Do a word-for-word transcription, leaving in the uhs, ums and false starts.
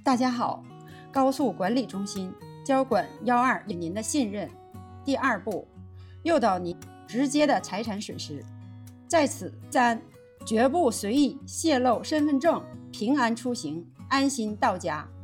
大家好，高速管理中心交管幺二有您的信任。第二步，诱导您直接的财产损失。在此三，绝不随意泄露身份证，平安出行，安心到家。